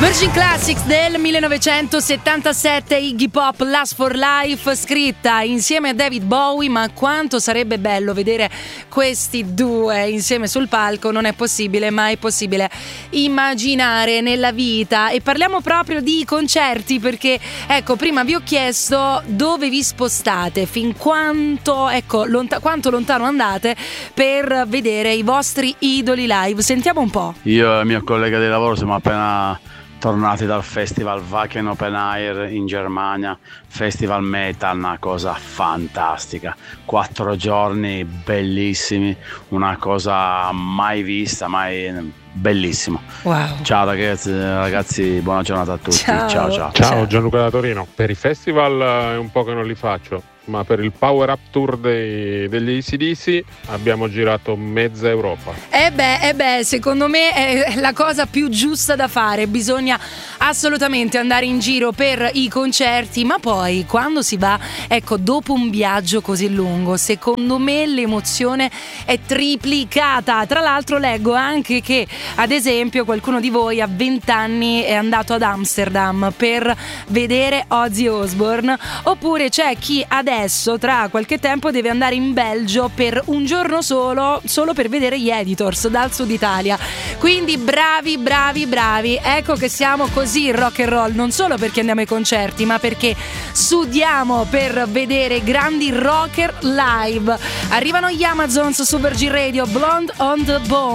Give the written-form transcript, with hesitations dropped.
Virgin Classics del 1977, Iggy Pop, Last for Life, scritta insieme a David Bowie. Ma quanto sarebbe bello vedere questi due insieme sul palco. Non è possibile, ma è possibile immaginare nella vita. E parliamo proprio di concerti, perché ecco, prima vi ho chiesto dove vi spostate, fin quanto, ecco, quanto lontano andate per vedere i vostri idoli live. Sentiamo un po'. Io e il mio collega di lavoro siamo appena tornati dal festival Wacken Open Air in Germania, festival metal, una cosa fantastica, 4 giorni bellissimi, una cosa mai vista, bellissimo. Wow. Ciao ragazzi, buona giornata a tutti. Ciao. Ciao Gianluca da Torino. Per i festival è un po' che non li faccio, ma per il Power Up Tour degli AC/DC abbiamo girato mezza Europa. Secondo me è la cosa più giusta da fare. Bisogna assolutamente andare in giro per i concerti, ma poi quando si va, ecco, dopo un viaggio così lungo, secondo me l'emozione è triplicata. Tra l'altro leggo anche che, ad esempio, qualcuno di voi a 20 anni è andato ad Amsterdam per vedere Ozzy Osbourne, oppure c'è chi adesso tra qualche tempo deve andare in Belgio per un giorno solo per vedere gli Editors dal Sud Italia. Quindi bravi, ecco che siamo così rock and roll, non solo perché andiamo ai concerti, ma perché sudiamo per vedere grandi rocker live. Arrivano gli Amazons su Virgin Radio, Blonde on the Bone.